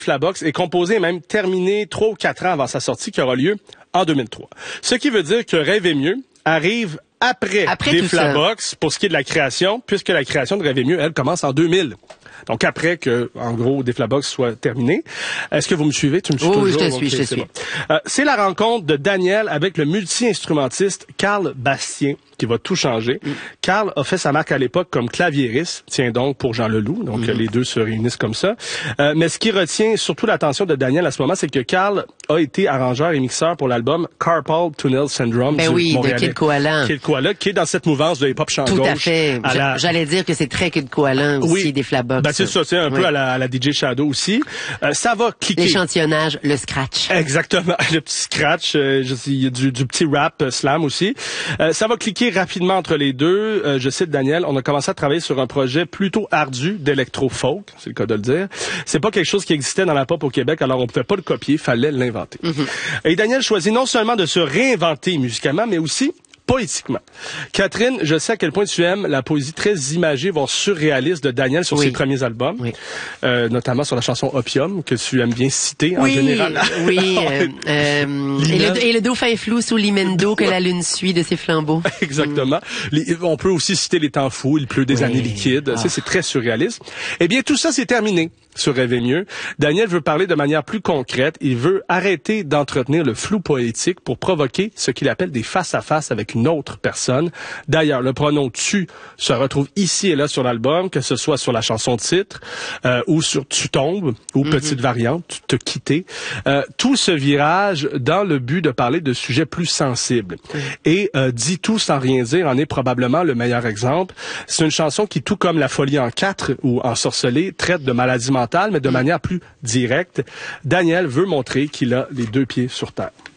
Flabox est composé et même terminé 3 ou 4 ans avant sa sortie qui aura lieu en 2003. Ce qui veut dire que Rêver mieux arrive après des Flabox pour ce qui est de la création, puisque la création de Rêver mieux, elle, commence en 2000. Donc après que, en gros, des Flabox soit terminé. Est-ce que vous me suivez? Tu me suis toujours? Oui, je te suis. Bon. C'est la rencontre de Daniel avec le multi-instrumentiste Carl Bastien qui va tout changer. Carl a fait sa marque à l'époque comme claviériste, tiens donc pour Jean Leloup, donc les deux se réunissent comme ça. Mais ce qui retient surtout l'attention de Daniel à ce moment, c'est que Carl a été arrangeur et mixeur pour l'album Carpal Tunnel Syndrome du Montréalais. De Kid Koala. Kid Koala, qui est dans cette mouvance de hip-hop chant gauche. Tout à fait. J'allais dire que c'est très Kid Koala aussi, des Flabox. Ben c'est ça, c'est un peu à la DJ Shadow aussi. Ça va cliquer. L'échantillonnage, le scratch. Exactement, le petit scratch, il y a du petit rap slam aussi. Ça va cliquer rapidement entre les deux. Je cite Daniel, on a commencé à travailler sur un projet plutôt ardu d'électro-folk, c'est le cas de le dire. C'est pas quelque chose qui existait dans la pop au Québec, alors on pouvait pas le copier, fallait l'inventer. Et Daniel choisit non seulement de se réinventer musicalement, mais aussi poétiquement. Catherine, je sais à quel point tu aimes la poésie très imagée, voire surréaliste de Daniel sur ses premiers albums, notamment sur la chanson Opium, que tu aimes bien citer en général. Oui, et le dauphin flou sous l'imendo que la lune suit de ses flambeaux. Exactement. On peut aussi citer Les temps fous, Il pleut des années liquides. C'est très surréaliste. Eh bien, tout ça, c'est terminé sur Rêver mieux. Daniel veut parler de manière plus concrète. Il veut arrêter d'entretenir le flou poétique pour provoquer ce qu'il appelle des face-à-face avec une autre personne. D'ailleurs, le pronom « tu » se retrouve ici et là sur l'album, que ce soit sur la chanson titre ou sur « tu tombes » ou petite variante, « te quitter ». Tout ce virage dans le but de parler de sujets plus sensibles. Et Dis tout sans rien dire en est probablement le meilleur exemple. C'est une chanson qui, tout comme La folie en 4 ou Ensorcelé, traite de maladie mentale, mais de manière plus directe. Daniel veut montrer qu'il a les deux pieds sur terre.